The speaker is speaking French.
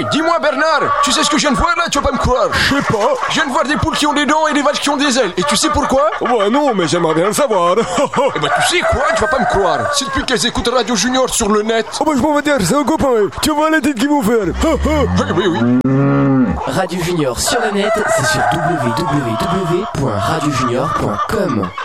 dis-moi Bernard, tu sais ce que je viens de voir là? Tu vas pas me croire. Je sais pas. Je viens de voir des poules qui ont des dents et des vaches qui ont des ailes. Et tu sais pourquoi? Ouais, non, mais j'aimerais bien le savoir. Eh ben tu sais quoi? Tu vas pas me croire. C'est depuis qu'elles écoutent Radio Junior sur le net. Oh bah je m'en vais dire, c'est un copain. Tu vois la tête qu'ils vont faire. Oui. Radio Junior sur le net, c'est sur www.radiojunior.com.